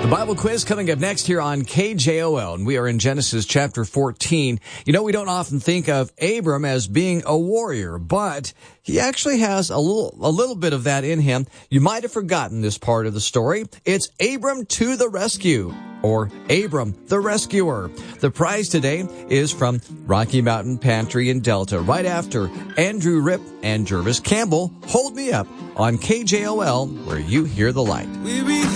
The Bible quiz coming up next here on KJOL, and we are in Genesis chapter 14. You know, we don't often think of Abram as being a warrior, but he actually has a little bit of that in him. You might have forgotten this part of the story. It's Abram to the rescue, or Abram the Rescuer. The prize today is from Rocky Mountain Pantry in Delta, right after Andrew Ripp and Jervis Campbell. Hold Me Up on KJOL, where you hear the light.